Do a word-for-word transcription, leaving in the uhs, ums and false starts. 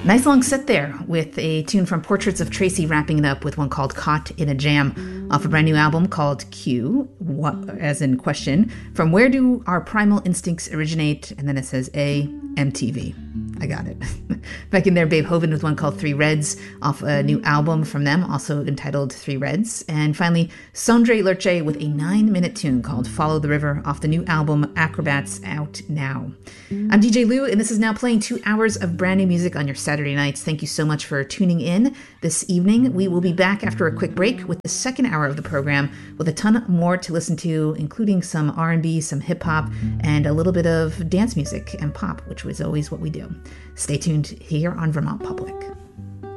Nice long set there with a tune from Portraits of Tracy, wrapping it up with one called Caught in a Jam off a brand new album called Q, what, as in question, from where do our primal instincts originate? And then it says A, M T V. I got it. Back in there, Babe Hoven with one called Three Reds off a new album from them, also entitled Three Reds. And finally, Sondre Lerche with a nine-minute tune called Follow the River off the new album Acrobats, out now. I'm D J Lou, and this is now playing two hours of brand new music on your Saturday nights. Thank you so much for tuning in this evening. We will be back after a quick break with the second hour of the program with a ton more to listen to, including some R and B, some hip-hop, and a little bit of dance music and pop, which was always what we do. Stay tuned here on Vermont Public.